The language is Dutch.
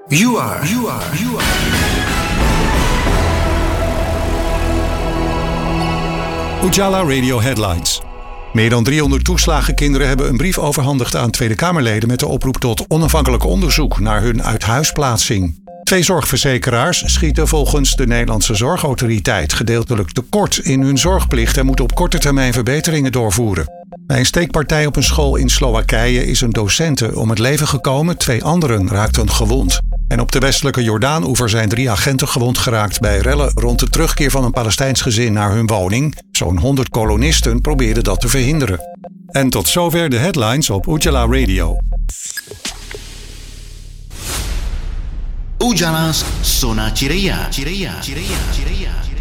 You are. Ujala Radio Headlines. Meer dan 300 toeslagenkinderen hebben een brief overhandigd aan Tweede Kamerleden met de oproep tot onafhankelijk onderzoek naar hun uithuisplaatsing. 2 zorgverzekeraars schieten volgens de Nederlandse Zorgautoriteit gedeeltelijk tekort in hun zorgplicht en moeten op korte termijn verbeteringen doorvoeren. Bij een steekpartij op een school in Slowakije is een docente om het leven gekomen, 2 anderen raakten gewond. En op de westelijke Jordaan-oever zijn 3 agenten gewond geraakt bij rellen rond de terugkeer van een Palestijns gezin naar hun woning. Zo'n 100 kolonisten probeerden dat te verhinderen. En tot zover de headlines op Ujala Radio. Ujala's Sona Cireia.